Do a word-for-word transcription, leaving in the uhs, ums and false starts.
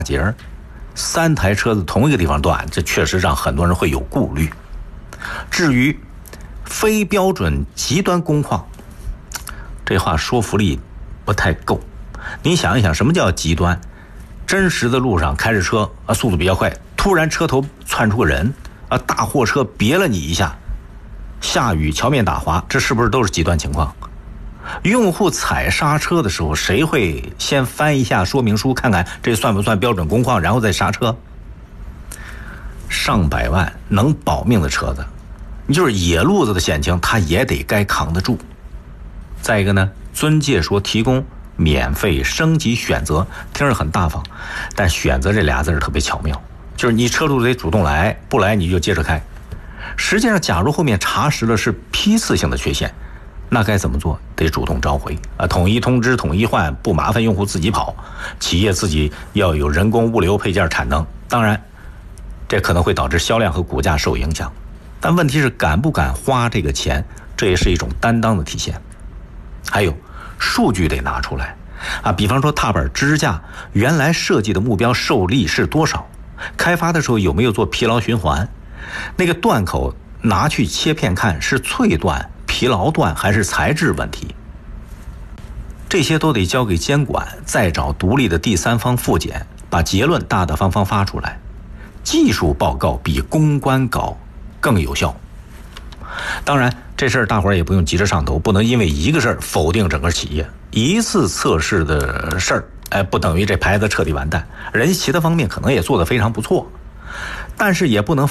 节，三台车子同一个地方断，这确实让很多人会有顾虑。至于非标准极端工况，这话说服力不太够。你想一想，什么叫极端？真实的路上开着车啊，速度比较快，突然车头窜出个人啊，大货车别了你一下，下雨桥面打滑，这是不是都是极端情况？用户踩刹车的时候，谁会先翻一下说明书，看看这算不算标准工况，然后再刹车？上百万能保命的车子，你就是野路子的险情，它也得该扛得住。再一个呢，尊介说提供免费升级选择，听着很大方，但选择这俩字特别巧妙，就是你车主得主动来，不来你就接着开。实际上，假如后面查实了是批次性的缺陷，那该怎么做？得主动召回啊，统一通知，统一换，不麻烦用户自己跑，企业自己要有人工、物流、配件产能。当然，这可能会导致销量和股价受影响，但问题是敢不敢花这个钱，这也是一种担当的体现。还有数据得拿出来啊，比方说踏板支架原来设计的目标受力是多少，开发的时候有没有做疲劳循环，那个断口拿去切片看是脆断、疲劳断还是材质问题，这些都得交给监管，再找独立的第三方复检，把结论大大方方发出来。技术报告比公关稿更有效。当然这事儿大伙儿也不用急着上头，不能因为一个事儿否定整个企业。一次测试的事儿，哎，不等于这牌子彻底完蛋。人其他方面可能也做得非常不错，但是也不能